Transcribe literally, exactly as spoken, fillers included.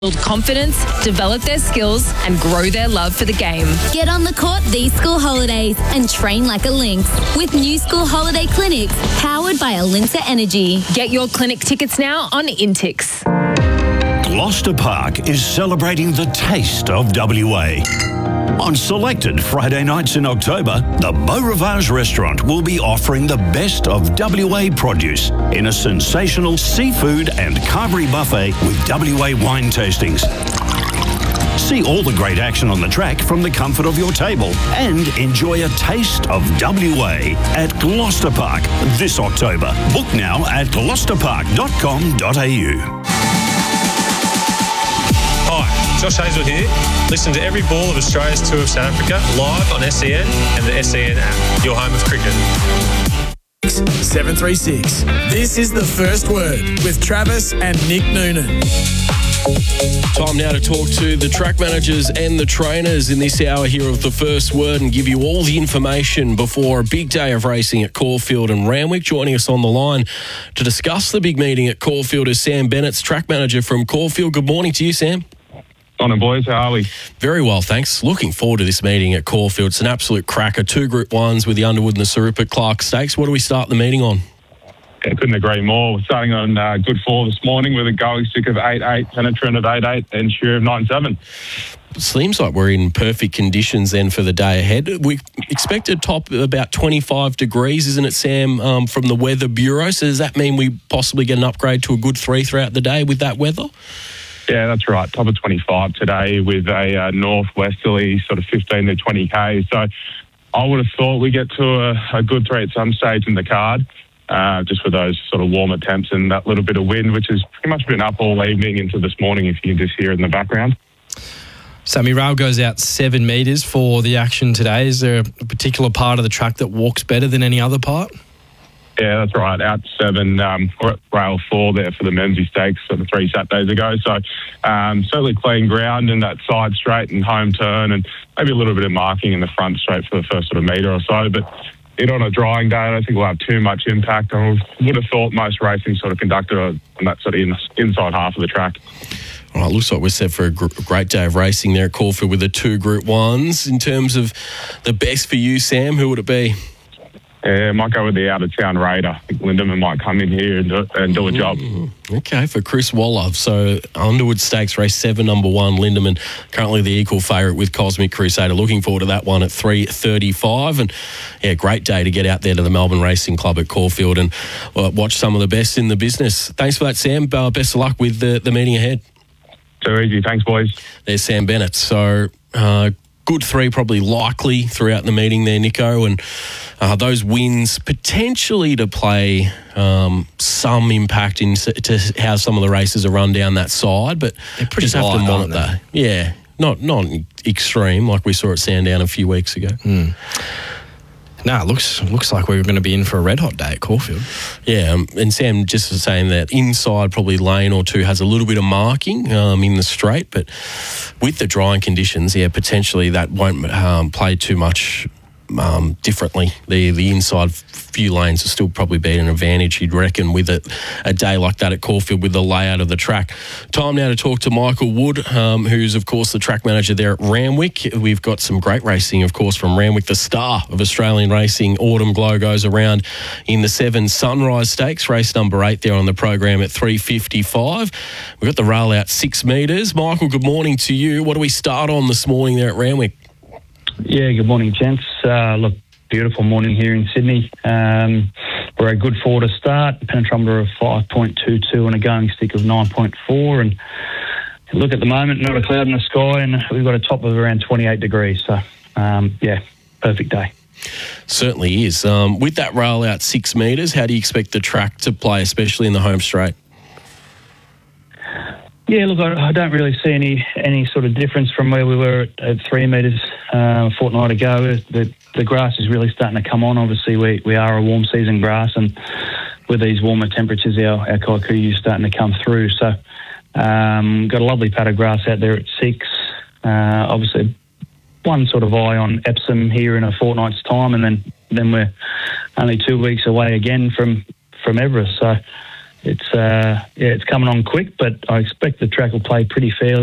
build confidence, develop their skills, and grow their love for the game. Get on the court these school holidays and train like a lynx with new school holiday clinics powered by Alinta Energy. Get your clinic tickets now on Intix. Gloucester Park is celebrating the taste of W A. On selected Friday nights in October, the Beau Rivage restaurant will be offering the best of W A produce in a sensational seafood and carvery buffet with W A wine tastings. See all the great action on the track from the comfort of your table and enjoy a taste of W A at Gloucester Park this October. Book now at gloucester park dot com dot a u. Hi, Josh Hazel here. Listen to every ball of Australia's Tour of South Africa live on S E N and the S E N app, your home of cricket. seven three six. This is The First Word with Travis and Nick Noonan. Time now to talk to the track managers and the trainers in this hour here of The First Word and give you all the information before a big day of racing at Caulfield and Randwick. Joining us on the line to discuss the big meeting at Caulfield is Sam Bennett, track manager from Caulfield. Good morning to you, Sam. Morning, boys. How are we? Very well, thanks. Looking forward to this meeting at Caulfield. It's an absolute cracker. Two Group Ones with the Underwood and the Sir Rupert Clark Stakes. What do we start the meeting on? Yeah, couldn't agree more. We're starting on uh, good four this morning with a going stick of eight eight, penetrant of eight eight, and sheer of nine seven. Seems like we're in perfect conditions then for the day ahead. We expect a top of about twenty-five degrees, isn't it, Sam, um, from the Weather Bureau? So does that mean we possibly get an upgrade to a good three throughout the day with that weather? Yeah, that's right. Top of twenty-five today with a uh, northwesterly sort of fifteen to twenty K. So I would have thought we get to a, a good three at some stage in the card, uh, just with those sort of warmer temps and that little bit of wind, which has pretty much been up all evening into this morning, if you can just hear it in the background. Sammy, rail goes out seven metres for the action today. Is there a particular part of the track that walks better than any other part? Yeah, that's right. Out seven, um, we're at rail four there for the Memsie Stakes sort of three Saturdays ago. So um, certainly clean ground and that side straight and home turn and maybe a little bit of marking in the front straight for the first sort of metre or so. But it on a drying day, I don't think we'll have too much impact. I would have thought most racing sort of conducted on that sort of in, inside half of the track. All right, looks like we're set for a gr- great day of racing there at Caulfield with the two Group Ones. In terms of the best for you, Sam, who would it be? Yeah, I might go with the out-of-town Raider. I think Lindemann might come in here and do, and do a job. Okay, for Chris Waller. So Underwood Stakes race seven, number one, Lindemann, currently the equal favourite with Cosmic Crusader. Looking forward to that one at three thirty-five. And yeah, great day to get out there to the Melbourne Racing Club at Caulfield and uh, watch some of the best in the business. Thanks for that, Sam. Uh, best of luck with the, the meeting ahead. Too easy. Thanks, boys. There's Sam Bennett. So... Uh, Good three, probably likely throughout the meeting there, Nico, and uh, those wins potentially to play um, some impact into how some of the races are run down that side, but they're pretty just have light, to monitor that. Yeah, not not extreme like we saw at Sandown a few weeks ago. Mm. No, it looks looks like we're going to be in for a red hot day at Caulfield. Yeah, um, and Sam just was saying that inside probably lane or two has a little bit of marking um, in the straight, but with the drying conditions, yeah, potentially that won't um, play too much um, differently. The the inside few lanes will still probably be an advantage, you'd reckon, with a, a day like that at Caulfield with the layout of the track. Time now to talk to Michael Wood, um, who's, of course, the track manager there at Randwick. We've got some great racing, of course, from Randwick, the star of Australian racing. Autumn Glow goes around in the seven Sunrise Stakes, race number eight there on the program at three fifty-five. We've got the rail out six metres. Michael, good morning to you. What do we start on this morning there at Randwick? Yeah, good morning, gents. Uh, look, beautiful morning here in Sydney. Um, we're a good four to start, a penetrometer of five point two two and a going stick of nine point four. And look, at the moment, not a cloud in the sky, and we've got a top of around twenty-eight degrees. So, um, yeah, perfect day. Certainly is. Um, with that rail out six metres, how do you expect the track to play, especially in the home straight? Yeah, look, I, I don't really see any any sort of difference from where we were at, at three metres uh, a fortnight ago. The, the grass is really starting to come on. Obviously, we, we are a warm season grass, and with these warmer temperatures, our, our Kikuyu is starting to come through. So, um, got a lovely pad of grass out there at six. Uh, obviously, one sort of eye on Epsom here in a fortnight's time, and then, then we're only two weeks away again from, from Everest. So, it's uh, yeah, it's coming on quick, but I expect the track will play pretty fairly.